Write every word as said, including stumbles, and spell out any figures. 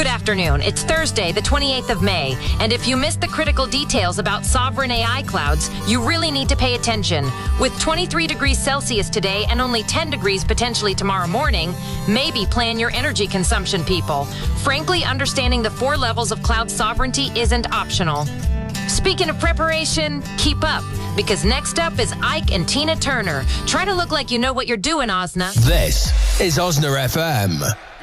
Good afternoon. It's Thursday, the twenty-eighth of May, and if you missed the critical details about sovereign A I clouds, you really need to pay attention. With twenty-three degrees Celsius today and only ten degrees potentially tomorrow morning, maybe plan your energy consumption, people. Frankly, understanding the four levels of cloud sovereignty isn't optional. Speaking of preparation, keep up, because next up is Ike and Tina Turner. Try to look like you know what you're doing, Osna. This is Osna F M.